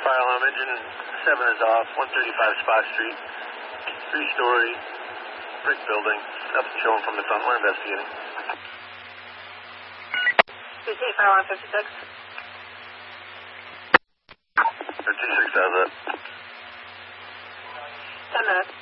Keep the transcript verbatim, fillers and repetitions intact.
Fire alarm engine seven is off, one thirty-five Spa Street, three-story brick building, up and showing from the front. We're investigating. C T, fire alarm fifty-six. fifty-six, how's that? ten minutes.